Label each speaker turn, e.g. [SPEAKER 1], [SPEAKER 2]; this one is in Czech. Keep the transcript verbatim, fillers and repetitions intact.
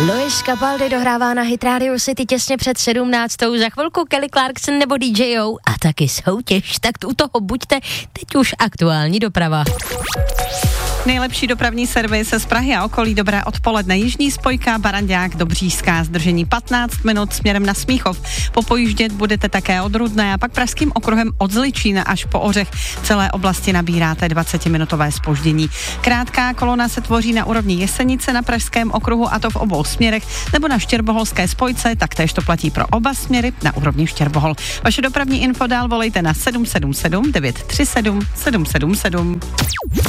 [SPEAKER 1] Luis Capaldi dohrává na Hit Radio City těsně před sedmnáctou. Za chvilku Kelly Clarkson nebo D J O a taky soutěž. Tak u toho buďte, teď už aktuální doprava.
[SPEAKER 2] Nejlepší dopravní servis z Prahy a okolí. Dobré odpoledne. Jižní spojka Barandák do Břízka, zdržení patnáct minut směrem na Smíchov. Popojíždět budete také od Rudné a pak pražským okruhem od Zličína až po Ořech. V celé oblasti nabíráte dvacetiminutové zpoždění. Krátká kolona se tvoří na úrovni Jesenice na pražském okruhu, a to v obou směrech, nebo na Štěrboholské spojce, taktéž to platí pro oba směry na úrovni Štěrbohol. Vaše dopravní info dál volejte na sedm sedm sedm devět tři sedm sedm sedm sedm.